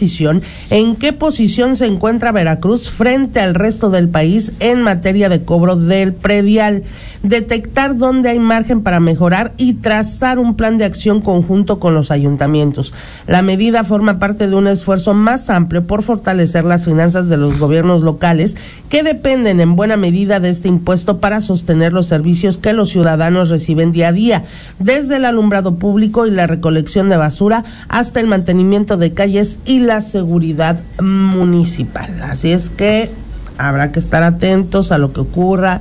posición, ¿en qué posición se encuentra Veracruz frente al resto del país en materia de cobro del predial? Detectar dónde hay margen para mejorar y trazar un plan de acción conjunto con los ayuntamientos. La medida forma parte de un esfuerzo más amplio por fortalecer las finanzas de los gobiernos locales que dependen en buena medida de este impuesto para sostener los servicios que los ciudadanos reciben día a día, desde el alumbrado público y la recolección de basura hasta el mantenimiento de calles y la seguridad municipal. Así es que habrá que estar atentos a lo que ocurra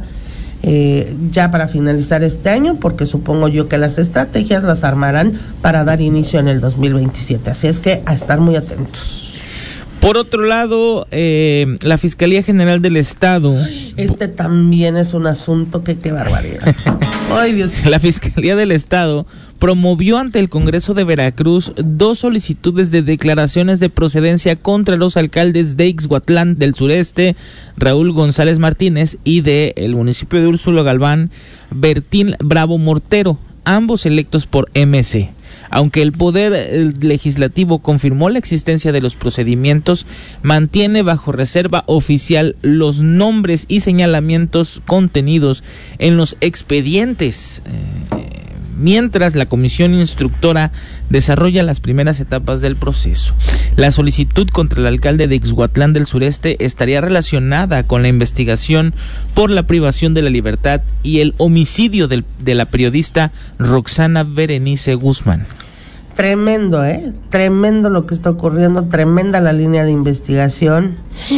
ya para finalizar este año, porque supongo yo que las estrategias las armarán para dar inicio en el 2027. Así es que a estar muy atentos. Por otro lado, la Fiscalía General del Estado... Este también es un asunto que qué barbaridad. Ay, Dios. La Fiscalía del Estado promovió ante el Congreso de Veracruz 2 solicitudes de declaraciones de procedencia contra los alcaldes de Ixhuatlán del Sureste, Raúl González Martínez, y de el municipio de Úrsulo Galván, Bertín Bravo Mortero, ambos electos por MC. Aunque el Poder Legislativo confirmó la existencia de los procedimientos, mantiene bajo reserva oficial los nombres y señalamientos contenidos en los expedientes, mientras la comisión instructora desarrolla las primeras etapas del proceso. La solicitud contra el alcalde de Ixhuatlán del Sureste estaría relacionada con la investigación por la privación de la libertad y el homicidio de la periodista Roxana Berenice Guzmán. Tremendo, tremendo lo que está ocurriendo, tremenda la línea de investigación.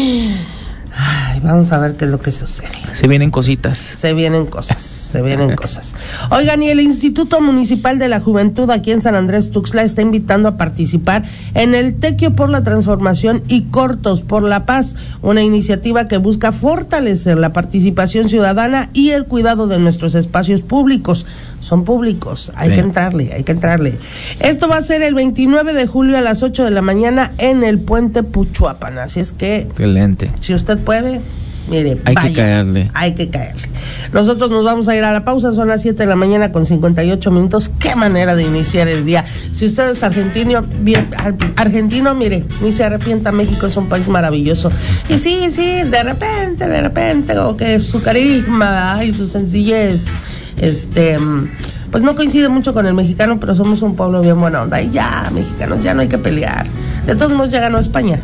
Ay, vamos a ver qué es lo que sucede. Se vienen cositas. Se vienen cosas. Oigan, y el Instituto Municipal de la Juventud aquí en San Andrés Tuxtla está invitando a participar en el Tequio por la Transformación y Cortos por la Paz, una iniciativa que busca fortalecer la participación ciudadana y el cuidado de nuestros espacios públicos. Son públicos, hay que entrarle. Esto va a ser el 29 de julio a las 8 de la mañana en el Puente Puchuapan, así es que... Excelente. Si usted puede, mire, Hay que caerle. Nosotros nos vamos a ir a la pausa, son las 7 de la mañana con 58 minutos. Qué manera de iniciar el día. Si usted es argentino, mire, ni se arrepienta, México es un país maravilloso. Y sí, de repente, como que su carisma y su sencillez, pues no coincide mucho con el mexicano, pero somos un pueblo bien buena onda. Y ya, mexicanos, ya no hay que pelear. De todos modos ya ganó España.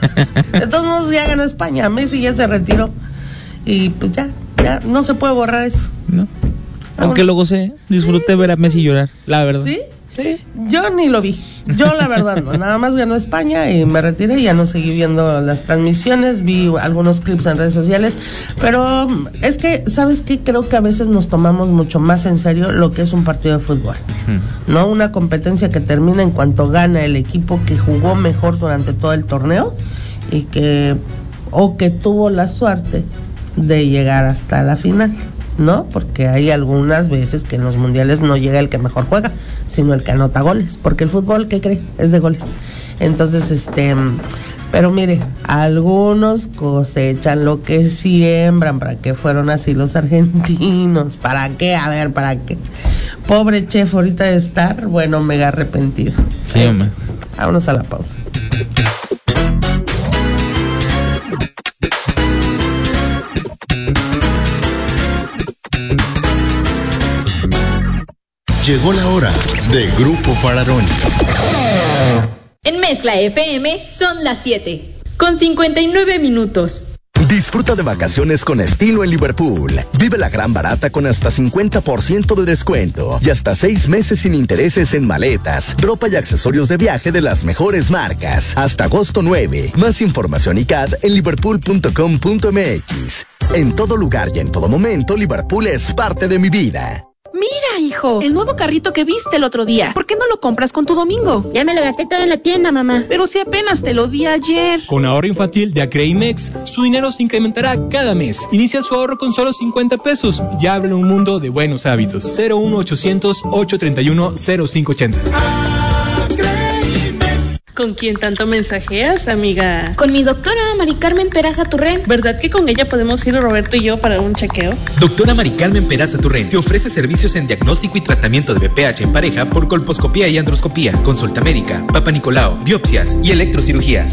Messi ya se retiró. Y pues ya no se puede borrar eso. No. Aunque lo gocé, disfruté ver a Messi llorar, la verdad. ¿Sí? Yo ni lo vi. Yo la verdad no, nada más ganó España y me retiré, ya no seguí viendo las transmisiones, vi algunos clips en redes sociales, pero es que, ¿sabes qué? Creo que a veces nos tomamos mucho más en serio lo que es un partido de fútbol, ¿no? Una competencia que termina en cuanto gana el equipo que jugó mejor durante todo el torneo y que tuvo la suerte de llegar hasta la final, ¿no? Porque hay algunas veces que en los mundiales no llega el que mejor juega, sino el que anota goles, porque el fútbol, ¿qué cree? Es de goles. Entonces, pero mire, algunos cosechan lo que siembran. ¿Para qué fueron así los argentinos? ¿Para qué? A ver, ¿para qué? Pobre chef ahorita de estar, bueno, mega arrepentido. Sí, hombre. Vámonos a la pausa. Llegó la hora de Grupo Fararón. En Mezcla FM son las 7, con 59 minutos. Disfruta de vacaciones con estilo en Liverpool. Vive la gran barata con hasta 50% de descuento y hasta 6 meses sin intereses en maletas, ropa y accesorios de viaje de las mejores marcas. Hasta agosto 9. Más información y CAT en liverpool.com.mx. En todo lugar y en todo momento, Liverpool es parte de mi vida. Mira, hijo, el nuevo carrito que viste el otro día. ¿Por qué no lo compras con tu domingo? Ya me lo gasté todo en la tienda, mamá. Pero si apenas te lo di ayer. Con ahorro infantil de Acreimex, su dinero se incrementará cada mes. Inicia su ahorro con solo 50 pesos y abre un mundo de buenos hábitos. 01800-831-0580. ¿Con quién tanto mensajeas, amiga? Con mi doctora Mari Carmen Peraza Turrén. ¿Verdad que con ella podemos ir Roberto y yo para un chequeo? Doctora Mari Carmen Peraza Turrén te ofrece servicios en diagnóstico y tratamiento de BPH en pareja por colposcopía y androscopía, consulta médica, Papa Nicolau, biopsias y electrocirugías.